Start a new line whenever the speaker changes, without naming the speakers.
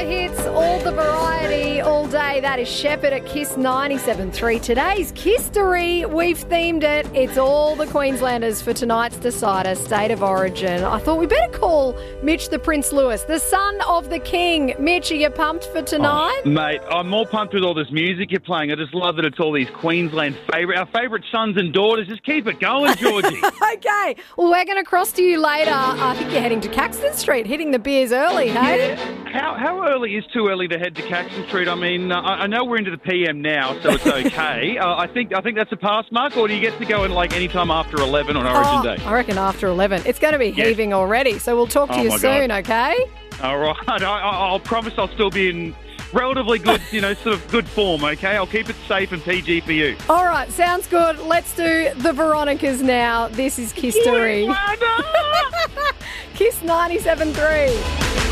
hits, all the variety, all day. That is Shepherd at Kiss 97.3. Today's Kistery, we've themed it. It's all the Queenslanders for tonight's decider, State of Origin. I thought we better call Mitch the Prince Lewis, the son of the king. Mitch, are you pumped for tonight?
Oh, mate, I'm more pumped with all this music you're playing. I just love that it's all these Queensland our favourite sons and daughters. Just keep it going, Georgie.
Okay. Well, we're going to cross to you later. I think you're heading to Caxton Street, hitting the beers early, hey?
Yeah. How early is too early to head to Caxton Street? I mean, I know we're into the PM now, so it's okay. I think that's a pass mark, or do you get to go in like any time after 11 on Origin Day?
I reckon after 11. It's going to be heaving already, so we'll talk to you soon, okay?
All right. I'll promise I'll still be in relatively good, sort of good form, okay? I'll keep it safe and PG for you.
All right, sounds good. Let's do the Veronicas now. This is Kistery. Kiss 97.3.